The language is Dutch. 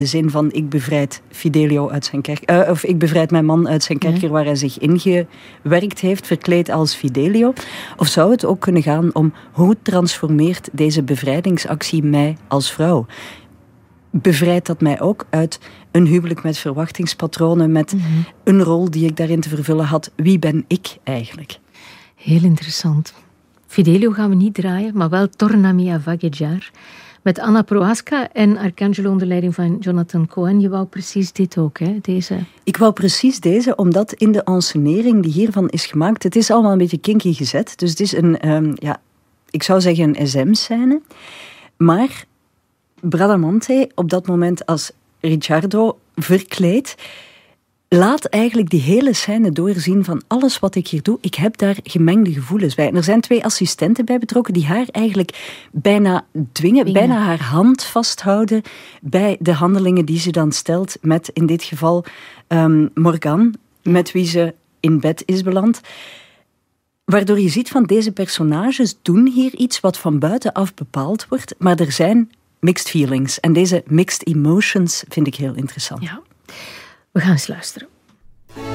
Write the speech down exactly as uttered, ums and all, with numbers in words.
De zin van ik bevrijd Fidelio uit zijn kerker, uh, of ik bevrijd mijn man uit zijn kerker, ja, waar hij zich ingewerkt heeft, verkleed als Fidelio. Of zou het ook kunnen gaan om hoe transformeert deze bevrijdingsactie mij als vrouw? Bevrijdt dat mij ook uit een huwelijk met verwachtingspatronen, met mm-hmm. een rol die ik daarin te vervullen had? Wie ben ik eigenlijk? Heel interessant. Fidelio gaan we niet draaien, maar wel Torna mia vagheggiar. Met Anna Prohaska en Arcangelo onder leiding van Jonathan Cohen. Je wou precies dit ook, hè? Deze... Ik wou precies deze, omdat in de ensenering die hiervan is gemaakt, het is allemaal een beetje kinky gezet. Dus het is een, um, ja, ik zou zeggen een S M-scène. Maar Bradamante, op dat moment als Ricciardo verkleed, laat eigenlijk die hele scène doorzien van alles wat ik hier doe. Ik heb daar gemengde gevoelens bij. En er zijn twee assistenten bij betrokken die haar eigenlijk bijna dwingen, dwingen. bijna haar hand vasthouden bij de handelingen die ze dan stelt met, in dit geval, um, Morgan, met wie ze in bed is beland. Waardoor je ziet van deze personages doen hier iets wat van buitenaf bepaald wordt, maar er zijn mixed feelings. En deze mixed emotions vind ik heel interessant. Ja. We gaan eens luisteren.